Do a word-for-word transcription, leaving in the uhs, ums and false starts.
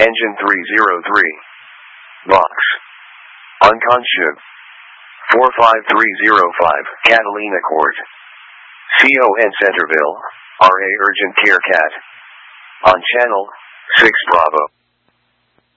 Engine three zero three. Box. Unconscious. four five three zero five, Catalina Court. C O N Centerville, R A Urgent Care Cat. On channel six Bravo.